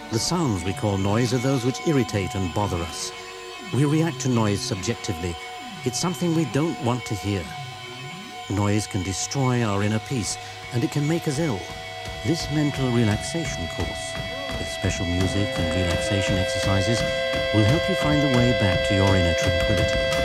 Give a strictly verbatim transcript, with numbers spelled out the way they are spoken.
The sounds we call noise are those which irritate and bother us. We react to noise subjectively. It's something we don't want to hear. Noise can destroy our inner peace, and it can make us ill. This mental relaxation course, with special music and relaxation exercises, will help you find the way back to your inner tranquility.